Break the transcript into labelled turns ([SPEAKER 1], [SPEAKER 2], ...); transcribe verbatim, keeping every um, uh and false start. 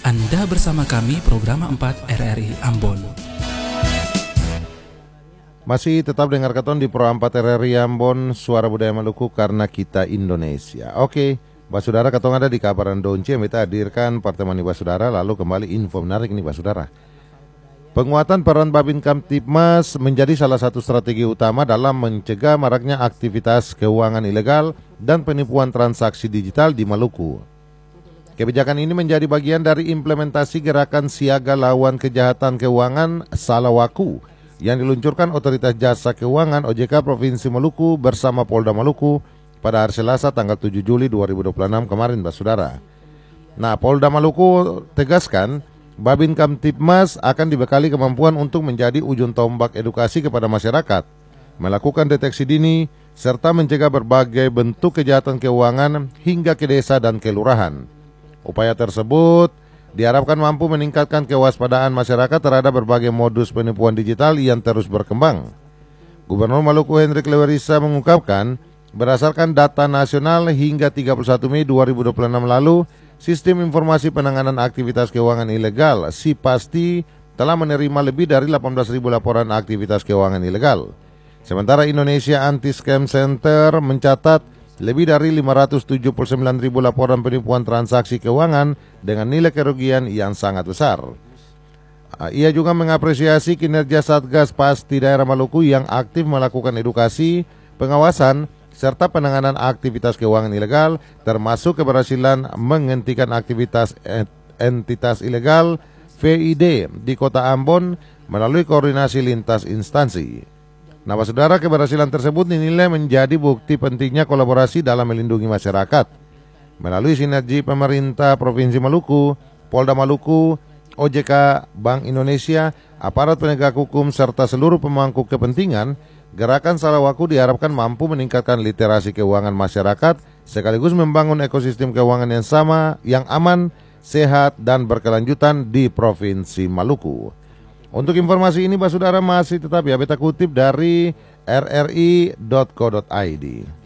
[SPEAKER 1] Anda bersama kami program empat R R I Ambon.
[SPEAKER 2] Masih tetap dengar katon di Pro empat R R I Ambon, Suara Budaya Maluku karena kita Indonesia. Oke, Basudara katong ada di kabaran Donci yang kita hadirkan pertemuan Basudara, lalu kembali info menarik nih Basudara. Penguatan peran Babin Kamtibmas menjadi salah satu strategi utama dalam mencegah maraknya aktivitas keuangan ilegal dan penipuan transaksi digital di Maluku. Kebijakan ini menjadi bagian dari implementasi gerakan siaga lawan kejahatan keuangan Salawaku yang diluncurkan Otoritas Jasa Keuangan O J K Provinsi Maluku bersama Polda Maluku pada hari Selasa tanggal tujuh Juli dua ribu dua puluh enam kemarin, Basudara. Nah, Polda Maluku tegaskan Babin Kamtibmas akan dibekali kemampuan untuk menjadi ujung tombak edukasi kepada masyarakat, melakukan deteksi dini, serta mencegah berbagai bentuk kejahatan keuangan hingga ke desa dan kelurahan. Upaya tersebut diharapkan mampu meningkatkan kewaspadaan masyarakat terhadap berbagai modus penipuan digital yang terus berkembang. Gubernur Maluku Hendrik Lewerisa mengungkapkan, berdasarkan data nasional hingga tiga puluh satu Mei dua ribu dua puluh enam lalu, Sistem Informasi Penanganan Aktivitas Keuangan Ilegal (SIPASTI) telah menerima lebih dari delapan belas ribu laporan aktivitas keuangan ilegal. Sementara Indonesia Anti-Scam Center mencatat lebih dari lima ratus tujuh puluh sembilan ribu laporan penipuan transaksi keuangan dengan nilai kerugian yang sangat besar. Ia juga mengapresiasi kinerja Satgas Pasti Daerah Maluku yang aktif melakukan edukasi, pengawasan, serta penanganan aktivitas keuangan ilegal, termasuk keberhasilan menghentikan aktivitas entitas ilegal V I D di Kota Ambon melalui koordinasi lintas instansi. Nah, Saudara, keberhasilan tersebut dinilai menjadi bukti pentingnya kolaborasi dalam melindungi masyarakat. Melalui sinergi pemerintah Provinsi Maluku, Polda Maluku, O J K, Bank Indonesia, aparat penegak hukum, serta seluruh pemangku kepentingan, gerakan Salawaku diharapkan mampu meningkatkan literasi keuangan masyarakat sekaligus membangun ekosistem keuangan yang sama, yang aman, sehat, dan berkelanjutan di Provinsi Maluku. Untuk informasi ini, Basudara, masih tetap ya beta kutip dari r r i dot co dot i d.